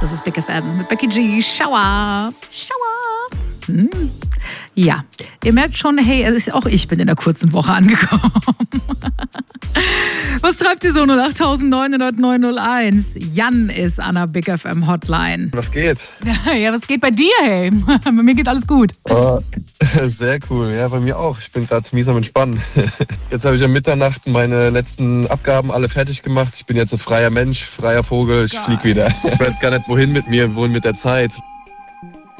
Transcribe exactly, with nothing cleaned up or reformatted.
Das ist Big F M mit Becky G. Schauer. Schauer. Hm. Ja, ihr merkt schon, hey, es ist, auch ich bin in der kurzen Woche angekommen. Was treibt ihr so? null acht neun null null neun null eins. Jan ist an der Big F M Hotline. Was geht? Ja, was geht bei dir, hey? Bei mir geht alles gut. Oh, sehr cool. Ja, bei mir auch. Ich bin gerade mies am Entspannen. Jetzt habe ich um Mitternacht meine letzten Abgaben alle fertig gemacht. Ich bin jetzt ein freier Mensch, freier Vogel. Ich flieg wieder. Ich weiß gar nicht, wohin mit mir, wohin mit der Zeit.